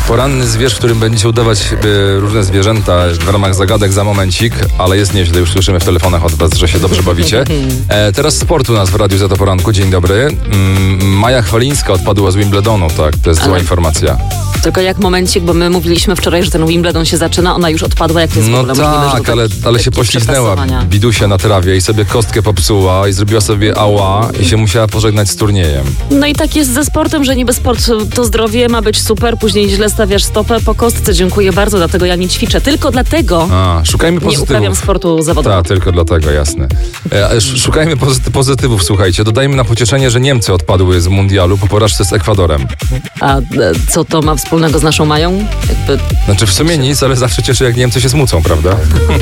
Poranny zwierz, w którym będziecie udawać różne zwierzęta w ramach zagadek za momencik, ale jest nieźle, już słyszymy w telefonach od was, że się dobrze bawicie. Teraz sport u nas w Radiu Z do Poranku. Dzień dobry. Maja Chwalińska odpadła z Wimbledonu, tak, to jest zła informacja. Tylko jak momencik, bo my mówiliśmy wczoraj, że ten Wimbledon się zaczyna, ona już odpadła, jak to jest w ogóle możliwe, tak, ale się pośliznęła bidusia na trawie i sobie kostkę popsuła i zrobiła sobie ała i się musiała pożegnać z turniejem. No i tak jest ze sportem, że niby sport to zdrowie, ma być super, później źle stawiasz stopę po kostce. Dziękuję bardzo, dlatego ja nie ćwiczę. Tylko dlatego szukajmy pozytywów. Nie uprawiam sportu zawodowego. Tak, tylko dlatego, jasne. Szukajmy pozytywów, słuchajcie. Dodajmy na pocieszenie, że Niemcy odpadły z mundialu po porażce z Ekwadorem. A co to ma wspólnego z naszą Mają? Znaczy w sumie nic, ale zawsze cieszy, jak Niemcy się smucą, prawda?